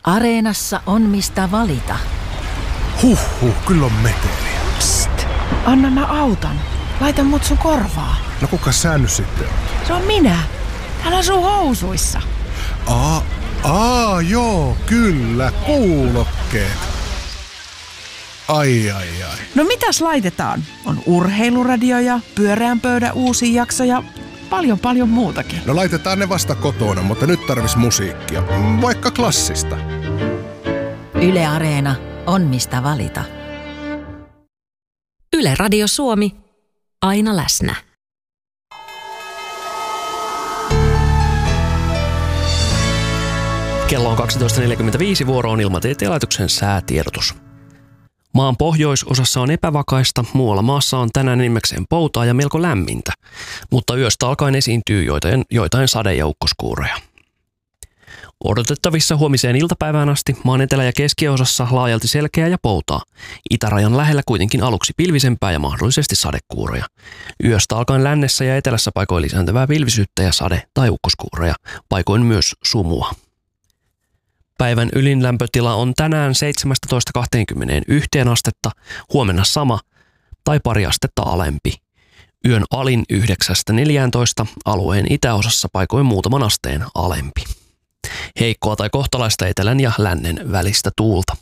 Areenassa on mistä valita. Huhhuh, kyllä on meteliä. Psst, anna mä auton. Laita mut sun korvaa. No kuka sä nyt sitten on? Se on minä. Hän asuu housuissa. Joo, kyllä, kuulokkeet. Ai. No mitäs laitetaan? On urheiluradio ja pyöreän pöydän uusi jakso ja paljon muutakin. No laitetaan ne vasta kotona, mutta nyt tarvis musiikkia. Vaikka klassista. Yle Areena on mistä valita. Yle Radio Suomi. Aina läsnä. Kello on 12.45, vuoro on Ilmatieteen laitoksen säätiedotus. Maan pohjoisosassa on epävakaista, muualla maassa on tänään enimmäkseen poutaa ja melko lämmintä, mutta yöstä alkaen esiintyy joitain sade- ja ukkoskuuroja. Odotettavissa huomiseen iltapäivään asti maan etelä- ja keskiosassa laajalti selkeää ja poutaa. Itärajan lähellä kuitenkin aluksi pilvisempää ja mahdollisesti sadekuuroja. Yöstä alkaen lännessä ja etelässä paikoin lisääntyvää pilvisyyttä ja sade- tai ukkoskuuroja, paikoin myös sumua. Päivän ylin lämpötila on tänään 17–21 astetta, huomenna sama tai pari astetta alempi. Yön alin 9–14, alueen itäosassa paikoin muutaman asteen alempi. Heikkoa tai kohtalaista etelän ja lännen välistä tuulta.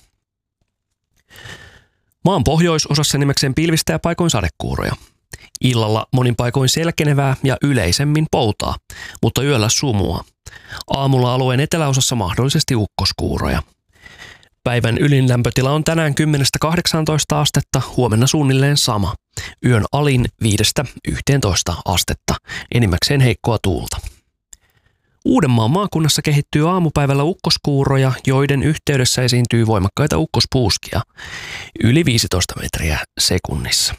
Maan pohjoisosassa nimekseen pilvistä ja paikoin sadekuuroja. Illalla monin paikoin selkenevää ja yleisemmin poutaa, mutta yöllä sumua. Aamulla alueen eteläosassa mahdollisesti ukkoskuuroja. Päivän ylin lämpötila on tänään 10–18 astetta, huomenna suunnilleen sama. Yön alin 5–11 astetta, enimmäkseen heikkoa tuulta. Uudenmaan maakunnassa kehittyy aamupäivällä ukkoskuuroja, joiden yhteydessä esiintyy voimakkaita ukkospuuskia, yli 15 metriä sekunnissa.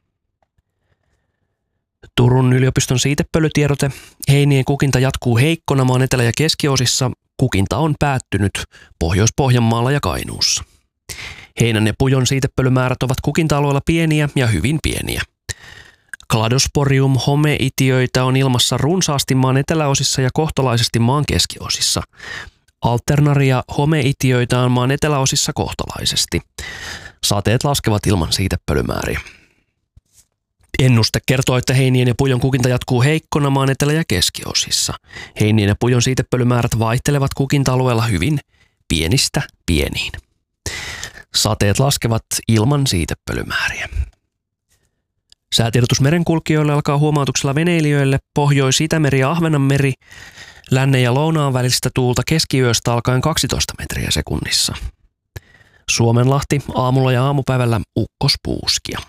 Turun yliopiston siitepölytiedote. Heinien kukinta jatkuu heikkona maan etelä- ja keskiosissa. Kukinta on päättynyt Pohjois-Pohjanmaalla ja Kainuussa. Heinän ja pujon siitepölymäärät ovat kukinta-alueella pieniä ja hyvin pieniä. Cladosporium homeitiöitä on ilmassa runsaasti maan eteläosissa ja kohtalaisesti maan keskiosissa. Alternaria homeitiöitä on maan eteläosissa kohtalaisesti. Sateet laskevat ilman siitepölymääriä. Ennuste kertoo, että heinien ja pujon kukinta jatkuu heikkona maan etelä- ja keskiosissa. Heinien ja pujon siitepölymäärät vaihtelevat kukinta-alueella hyvin pienistä pieniin. Sateet laskevat ilman siitepölymääriä. Säätiedotus merenkulkijoille alkaa huomautuksella veneilijöille Pohjois-Itämeri ja Ahvenanmeri, lännen ja lounaan välistä tuulta keskiyöstä alkaen 12 metriä sekunnissa. Suomenlahti aamulla ja aamupäivällä ukkospuuskia.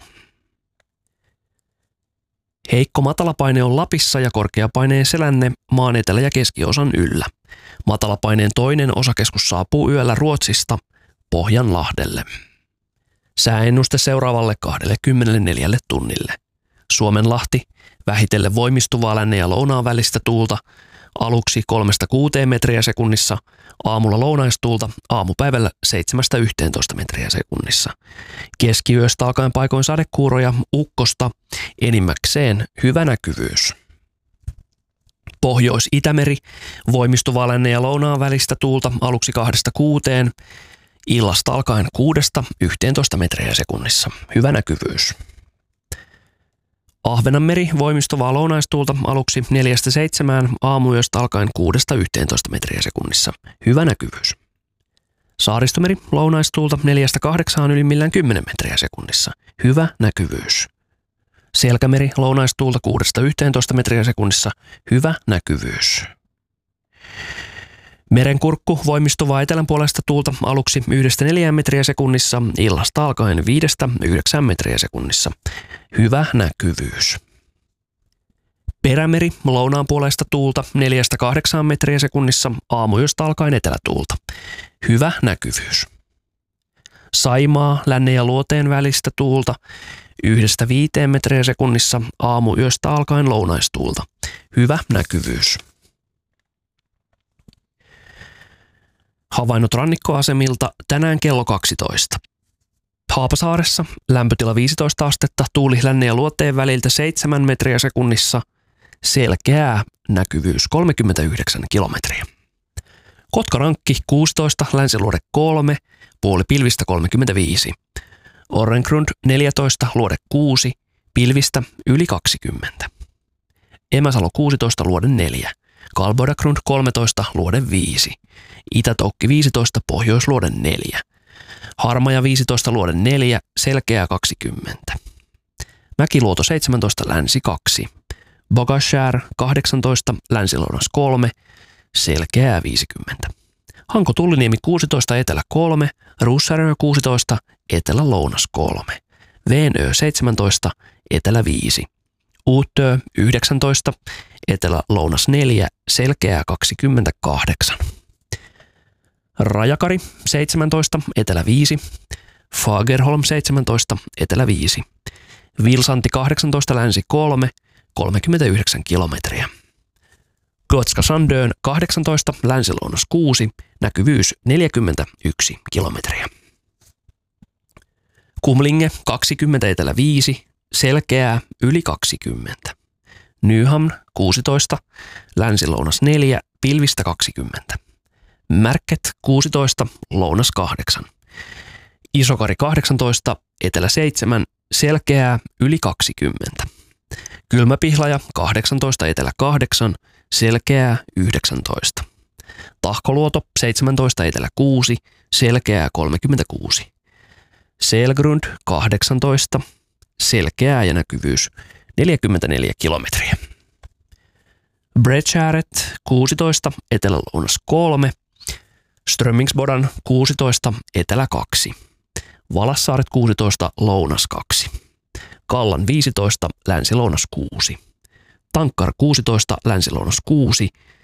Heikko matalapaine on Lapissa ja korkeapaineen selänne maan etelä- ja keskiosan yllä. Matalapaineen toinen osakeskus saapuu yöllä Ruotsista Pohjanlahdelle. Sääennuste seuraavalle 24 tunnille. Suomenlahti vähitellen voimistuvaa lännen ja lounaan välistä tuulta, aluksi 3–6 metriä sekunnissa, aamulla lounaistuulta, aamupäivällä 7–11 metriä sekunnissa. Keskiyöstä alkaen paikoin sadekuuroja, ukkosta, enimmäkseen hyvä näkyvyys. Pohjois-Itämeri, voimistuvaa lännen ja lounaan välistä tuulta, aluksi 2–6, illasta alkaen 6–11 metriä sekunnissa, hyvä näkyvyys. Ahvenanmeri, voimistuvaa lounaistuulta, aluksi 4–7, aamuyöstä alkaen 6–11 metriä sekunnissa, hyvä näkyvyys. Saaristomeri, lounaistuulta 4–8, ylimmillään 10 metriä sekunnissa, hyvä näkyvyys. Selkämeri, lounaistuulta 6–11 metriä sekunnissa, hyvä näkyvyys. Merenkurkku, voimistuvaa etelänpuolesta tuulta, aluksi 1–4 metriä sekunnissa, illasta alkaen 5–9 metriä sekunnissa. Hyvä näkyvyys. Perämeri, lounaan puolesta tuulta, 4–8 metriä sekunnissa, aamuyöstä alkaen etelätuulta. Hyvä näkyvyys. Saimaa, lännen ja luoteen välistä tuulta, 1–5 metriä sekunnissa, aamuyöstä alkaen lounaistuulta. Hyvä näkyvyys. Havainnot rannikkoasemilta tänään kello 12. Haapasaaressa lämpötila 15 astetta, tuuli lännen ja luoteen väliltä 7 metriä sekunnissa, selkeää näkyvyys 39 kilometriä. Kotkarankki 16, Länsiluode 3, puoli pilvistä 35. Orrengrund 14, luode 6, pilvistä yli 20. Emäsalo 16, luode 4. Kalbodagrund 13, luode 5. Itätoukki 15, pohjoisluode 4. Harmaja 15, luode 4, selkeää 20. Mäkiluoto 17, länsi 2. Bogashär 18, länsilounas 3, selkeää 50. Hanko Tulliniemi 16, etelä 3, Russarö 16, etelä lounas 3. Veenö 17, etelä 5. Uutö 19, etelä lounas 4, selkeää 28. Rajakari 17, etelä 5. Fagerholm 17, etelä 5. Vilsanti 18, länsi 3, 39 kilometriä. Gotska Sandön 18, länsilounas 6, näkyvyys 41 kilometriä. Kumlinge 20, etelä 5, selkeää yli 20. Nyhamn 16, länsilounas 4, pilvistä 20. Märket 16, lounas 8. Isokari 18, etelä 7, selkeää yli 20. Kylmäpihlaja 18, etelä 8, selkeää 19. Tahkoluoto 17, etelä 6, selkeää 36. Selgrund 18, selkeää ja näkyvyys 44 kilometriä. Bredskäret 16, etelä-lounas 3, Strömmingsbodan 16, etelä 2, Valassaaret 16, lounas 2, Kallan 15, länsi-lounas 6, Tankkar 16, länsi-lounas 6,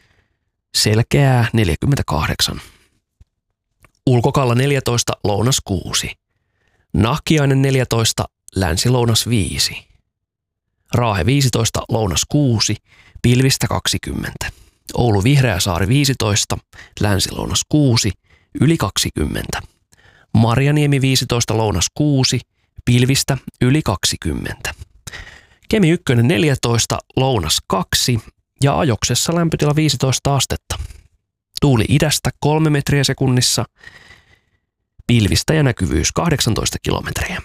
selkeää 48, Ulkokalla 14, lounas 6, Nahkiainen 14, länsi-lounas 5, Raahe 15, lounas 6, pilvistä 20. Oulu Vihreäsaari 15, länsi-lounas 6, yli 20. Marjaniemi 15, lounas 6, pilvistä yli 20. Kemi 1 14, lounas 2 ja Ajoksessa lämpötila 15 astetta. Tuuli idästä 3 metriä sekunnissa, pilvistä ja näkyvyys 18 kilometriä.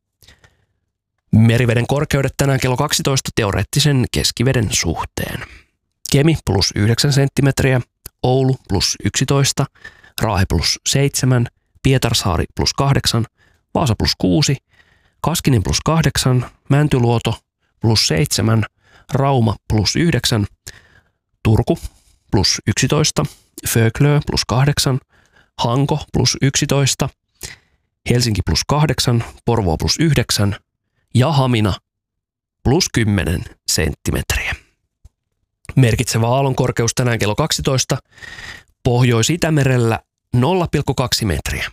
Meriveden korkeudet tänään kello 12 teoreettisen keskiveden suhteen. Kemi plus 9 senttimetriä, Oulu plus 11, Raahe plus 7, Pietarsaari plus 8, Vaasa plus 6, Kaskinen plus 8, Mäntyluoto plus 7, Rauma plus 9, Turku plus 11, Föglö plus 8, Hanko plus 11, Helsinki plus 8, Porvoo plus 9 ja Hamina plus 10 senttimetriä. Merkitsevä aallonkorkeus tänään kello 12, Pohjois-Itämerellä 0,2 metriä.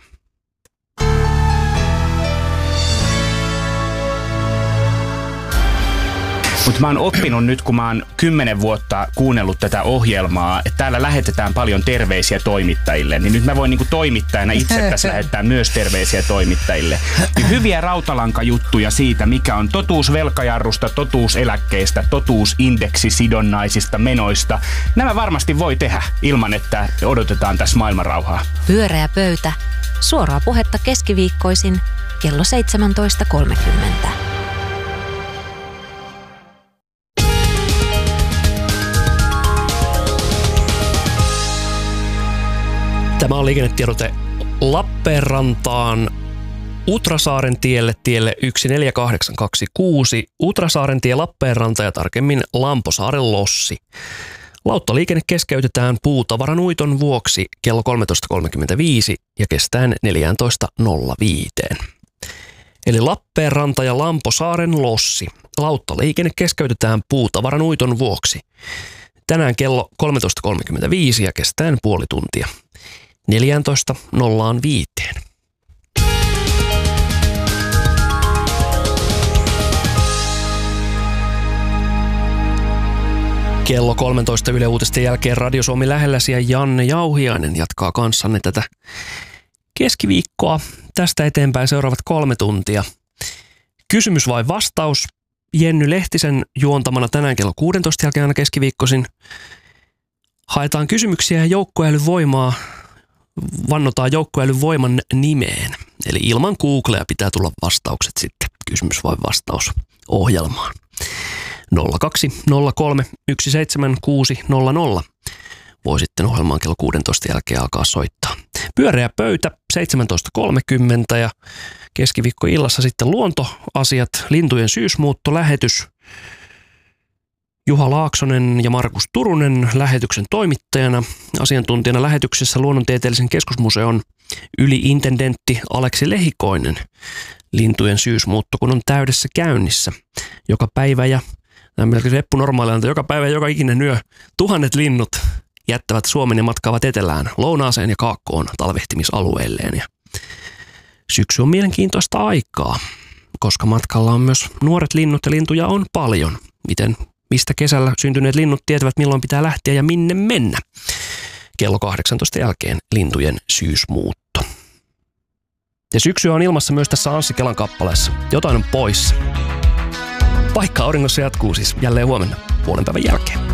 Mutta mä oon oppinut nyt, kun mä oon 10 vuotta kuunnellut tätä ohjelmaa, että täällä lähetetään paljon terveisiä toimittajille. Niin nyt mä voin niinku toimittajana itse tässä lähettää myös terveisiä toimittajille. Niin hyviä rautalankajuttuja siitä, mikä on totuus velkajarrusta, totuus eläkkeistä, totuus indeksisidonnaisista menoista. Nämä varmasti voi tehdä ilman, että odotetaan tässä maailmanrauhaa. Pyöreä pöytä. Suoraa puhetta keskiviikkoisin kello 17.30. Tämä on liikennetiedote Lappeenrantaan Utrasaaren tielle 14826, Utrasaaren tie Lappeenranta ja tarkemmin Lamposaaren Lossi. Lauttaliikenne keskeytetään puutavaranuiton vuoksi kello 13.35 ja kestäen 14.05. Eli Lappeenranta ja Lamposaaren Lossi. Lauttaliikenne keskeytetään puutavaranuiton vuoksi. Tänään kello 13.35 ja kestäen puoli tuntia. 14.05. Kello 13 Yle Uutisten jälkeen Radio Suomi lähelläsi ja Janne Jauhiainen jatkaa kanssanne tätä keskiviikkoa. Tästä eteenpäin seuraavat 3 tuntia. Kysymys vai vastaus? Jenny Lehtisen juontamana tänään kello 16 jälkeen aina keskiviikkoisin. Haetaan kysymyksiä ja joukkoälyvoimaa, vannotaan joukkoälyn voiman nimeen. Eli ilman Googlea pitää tulla vastaukset sitten, kysymys vai vastaus ohjelmaan. 0203 17600. Voi sitten ohjelmaan kello 16 jälkeen alkaa soittaa. Pyöreä pöytä 17.30 ja keskiviikkoillassa sitten luontoasiat, lintujen syysmuuttolähetys. Juha Laaksonen ja Markus Turunen lähetyksen toimittajana. Asiantuntijana lähetyksessä Luonnontieteellisen keskusmuseon yli-intendentti Aleksi Lehikoinen. Lintujen syysmuutto, kun on täydessä käynnissä. Joka päivä ja melkein reppu normaalilta, joka päivä ja joka ikinen yö tuhannet linnut jättävät Suomen ja matkaavat etelään, lounaaseen ja kaakkoon talvehtimisalueilleen. Ja syksy on mielenkiintoista aikaa, koska matkalla on myös nuoret linnut ja lintuja on paljon. Mistä kesällä syntyneet linnut tietävät, milloin pitää lähteä ja minne mennä. Kello 18 jälkeen lintujen syysmuutto. Ja syksyä on ilmassa myös tässä Anssi Kelan kappaleessa. Jotain on poissa. Paikka auringossa jatkuu siis jälleen huomenna puolen päivän jälkeen.